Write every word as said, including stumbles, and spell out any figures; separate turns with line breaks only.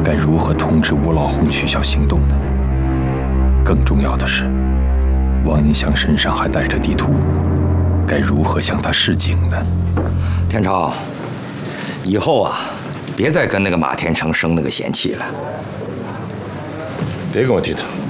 该如何通知吴老红取消行动呢？更重要的是，王银祥身上还带着地图，该如何向他示警呢？
天超，以后啊，别再跟那个马天成生那个嫌气了。
别跟我提他。